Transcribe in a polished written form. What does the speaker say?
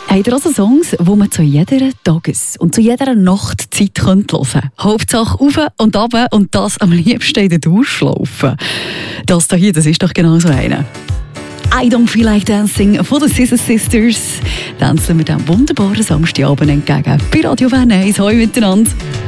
Habt ihr also Songs, die man zu jeder Tages- und zu jeder Nachtzeit hören könnte? Hauptsache rauf und runter und das am liebsten in der Dusche laufen. Das hier, das ist doch genau so einer. I Don't Feel Like Dancing von den Scissor Sisters. Tanzen wir diesem wunderbaren Samstagabend entgegen. Bei Radio Van 1. Hoi miteinander.